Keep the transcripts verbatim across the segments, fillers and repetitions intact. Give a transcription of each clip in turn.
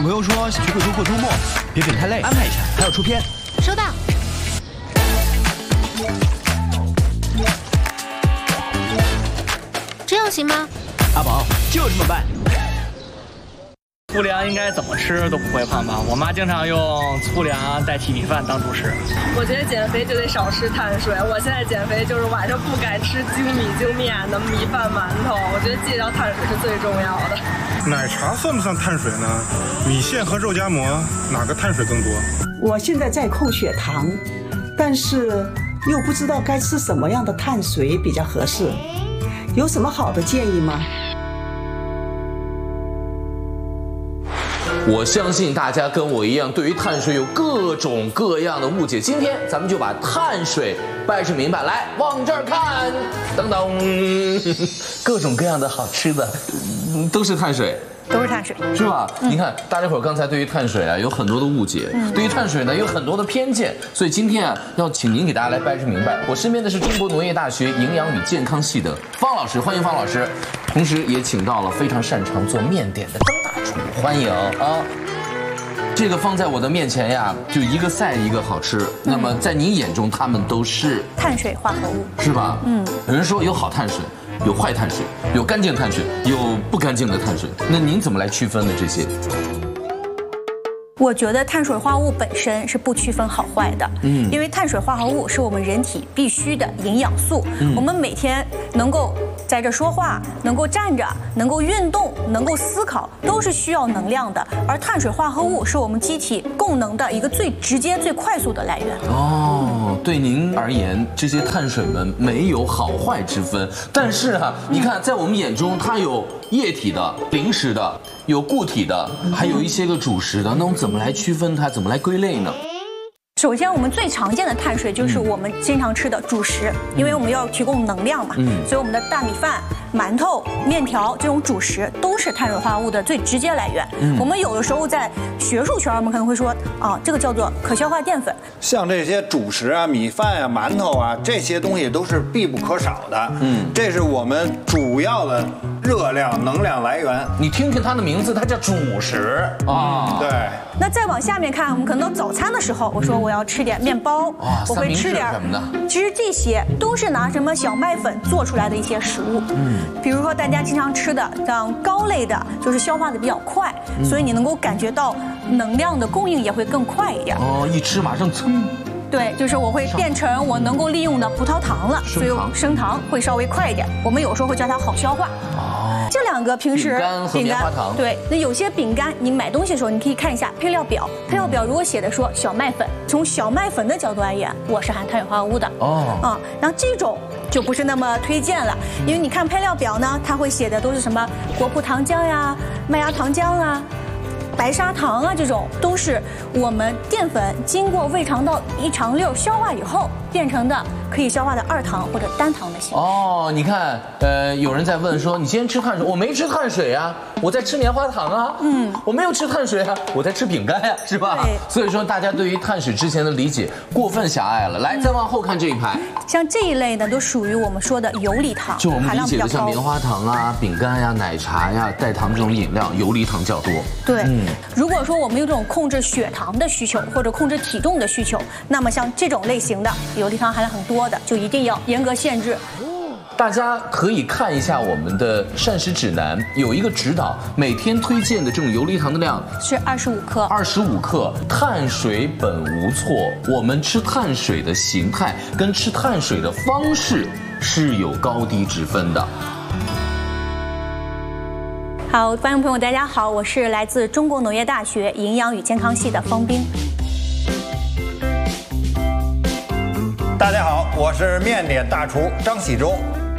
朋友说想去贵州过周末，别等太累，安排一下，还要出片。 收到。这样行吗？ 阿宝，就这么办。 粗粮应该怎么吃都不会胖吧？我妈经常用粗粮代替米饭当主食。 我觉得减肥就得少吃碳水。我现在减肥就是晚上不敢吃精米精面的米饭馒头。我觉得戒掉碳水是最重要的。 奶茶算不算碳水呢？米线和肉夹馍哪个碳水更多？ 我现在在控血糖，但是又不知道该吃什么样的碳水比较合适，有什么好的建议吗？ 我相信大家跟我一样，对于碳水有各种各样的误解。今天咱们就把碳水掰扯明白。来，往这儿看，等等，各种各样的好吃的，都是碳水。 都是碳水， 是吧？嗯、你看，大家伙儿刚才对于碳水啊有很多的误解，嗯、对于碳水呢有很多的偏见，所以今天啊要请您给大家来掰扯明白。我身边的是中国农业大学营养与健康系的方老师，欢迎方老师，同时也请到了非常擅长做面点的张大厨，欢迎啊！这个放在我的面前呀，就一个赛一个好吃。嗯、那么在您眼中，它们都是碳水化合物， 是吧？嗯，有人说有好碳水。有坏碳水，有干净碳水，有不干净的碳水。那您怎么来区分呢？这些？ 我觉得碳水化合物本身是不区分好坏的，嗯，因为碳水化合物是我们人体必须的营养素。嗯、我们每天能够在这说话，能够站着，能够运动，能够思考，都是需要能量的。而碳水化合物是我们机体供能的一个最直接、最快速的来源。 哦，对您而言，这些碳水们没有好坏之分，但是哈、啊，你看，在我们眼中，它有液体的、零食的，有固体的，还有一些个主食的。那我们怎么来区分它？怎么来归类呢？ 首先，我们最常见的碳水就是我们经常吃的主食，因为我们要提供能量嘛，嗯、所以我们的大米饭、馒头、面条这种主食都是碳水化合物的最直接来源。嗯、我们有的时候在学术圈，我们可能会说啊，这个叫做可消化淀粉。 像这些主食啊、米饭啊、馒头啊，这些东西都是必不可少的。嗯，这是我们主要的热量、能量来源。 你听听它的名字，它叫主食啊。 对。 那再往下面看，我们可能到早餐的时候，我说我要吃点面包， 啊、 我会吃点什么的。 其实这些都是拿什么小麦粉做出来的一些食物。嗯，比如说大家经常吃的像糕类的，就是消化的比较快，嗯、所以你能够感觉到能量的供应也会更快一点。 哦，一吃马上噌。 对，就是我会变成我能够利用的葡萄糖了，所以升糖会稍微快一点。我们有时候会叫它好消化。哦，这两个平时饼干和棉花糖。 对，那有些饼干你买东西的时候，你可以看一下配料表。配料表如果写的说小麦粉，从小麦粉的角度而言，我是含碳水化合物的。哦，啊，然后这种就不是那么推荐了，因为你看配料表呢，它会写的都是什么果葡糖浆呀、麦芽糖浆啊。白砂糖啊，这种都是我们淀粉经过胃肠道一长溜消化以后变成的可以消化的二糖或者单糖的形式。 哦，你看，呃，有人在问说，你今天吃碳水？我没吃碳水啊，我在吃棉花糖啊。嗯，我没有吃碳水啊，我在吃饼干呀、啊，是吧？对。所以说，大家对于碳水之前的理解过分狭隘了。来，再往后看这一排， 像这一类呢，都属于我们说的游离糖， 就我们理解的像棉花糖啊、饼干呀、奶茶呀、代糖这种饮料，游离糖较多。 对。嗯。如果说我们有这种控制血糖的需求或者控制体重的需求，那么像这种类型的游离糖含量很多的，就一定要严格限制。 大家可以看一下我们的膳食指南，有一个指导，每天推荐的这种游离糖的量是二十五克。 二十五克，碳水本无错，我们吃碳水的形态跟吃碳水的方式是有高低之分的。 好，观众朋友，大家好，我是来自中国农业大学营养与健康系的方冰。 大家好，我是面点大厨张喜忠。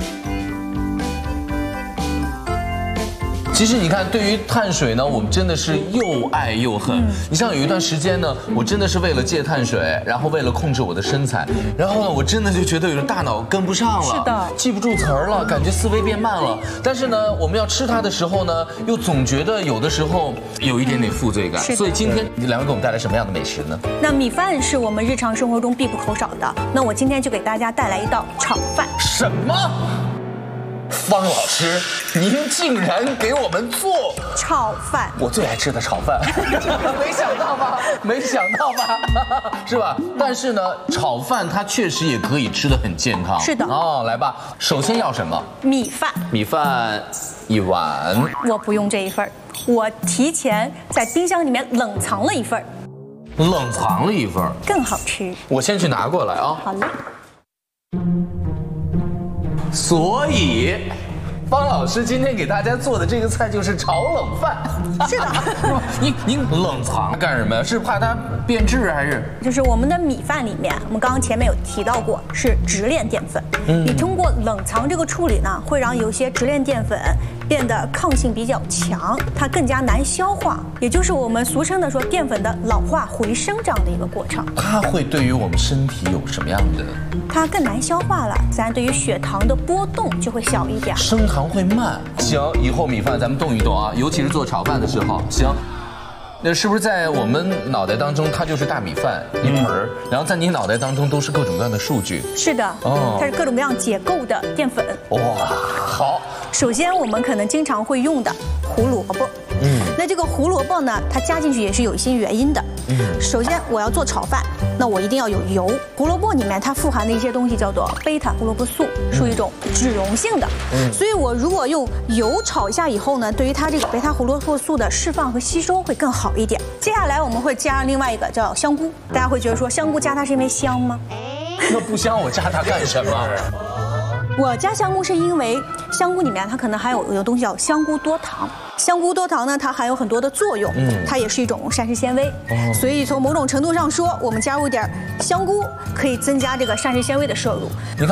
其实你看，对于碳水呢，我们真的是又爱又恨。嗯、你像有一段时间呢，我真的是为了戒碳水，然后为了控制我的身材，然后呢，我真的就觉得有的大脑跟不上了， 是的， 记不住词儿了，感觉思维变慢了。但是呢，我们要吃它的时候呢，又总觉得有的时候有一点点负罪感。所以今天两位给我们带来什么样的美食呢？ 那米饭是我们日常生活中必不可少的，那我今天就给大家带来一道炒饭。 什么？ 方老师，您竟然给我们做炒饭， 我最爱吃的炒饭，没想到吧？没想到吧？是吧？但是呢，炒饭它确实也可以吃得很健康。 是的。 哦，来吧，首先要什么？ 米饭。 米饭一碗。 我不用这一份，我提前在冰箱里面冷藏了一份。 冷藏了一份， 更好吃。 我先去拿过来啊。 好嘞。 所以，方老师今天给大家做的这个菜就是炒冷饭。 是的。 您您冷藏干什么呀？是怕它变质还是？ 就是我们的米饭里面，我们刚刚前面有提到过是直链淀粉。嗯。你通过冷藏这个处理呢，会让有些直链淀粉变得抗性比较强，它更加难消化，也就是我们俗称的说淀粉的老化回升这样的一个过程。 它会对于我们身体有什么样的？ 它更难消化了，自然对于血糖的波动就会小一点， 升糖会慢。行，以后米饭咱们动一动啊，尤其是做炒饭的时候。行。那是不是在我们脑袋当中，它就是大米饭一盆儿，然后在你脑袋当中都是各种各样的数据？ 是的，哦，它是各种各样结构的淀粉。 哇，好。 首先我们可能经常会用的胡萝卜，嗯，那这个胡萝卜呢，它加进去也是有一些原因的。嗯，首先我要做炒饭，那我一定要有油。胡萝卜里面它富含的一些东西叫做贝塔胡萝卜素，属于一种脂溶性的。嗯，所以我如果用油炒一下以后呢，对于它这个贝塔胡萝卜素的释放和吸收会更好一点。接下来我们会加上另外一个叫香菇，大家会觉得说香菇加它是因为香吗？ 那不香我加它干什么？ 我加香菇是因为香菇里面它可能还有有东西叫香菇多糖，香菇多糖呢它含有很多的作用，嗯，它也是一种膳食纤维，哦，所以从某种程度上说，我们加入点香菇可以增加这个膳食纤维的摄入。